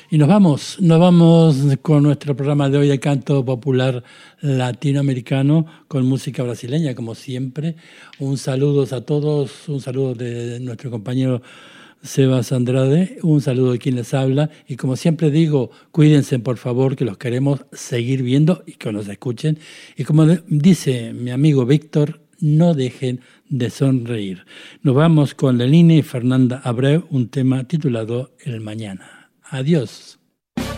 Y nos vamos con nuestro programa de hoy de canto popular latinoamericano con música brasileña, como siempre. Un saludo a todos, un saludo de nuestro compañero Sebas Andrade, un saludo de quien les habla. Y como siempre digo, cuídense por favor, que los queremos seguir viendo y que nos escuchen. Y como dice mi amigo Víctor, no dejen de sonreír. Nos vamos con Leline y Fernanda Abreu, un tema titulado El Mañana. Adiós.